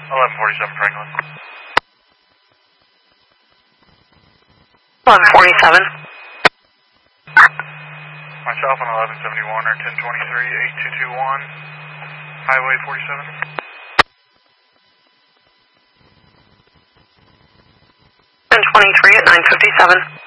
1147 Franklin. 1147. Myself on 1171 or 1023 8221 Highway 47. 1023 at 957.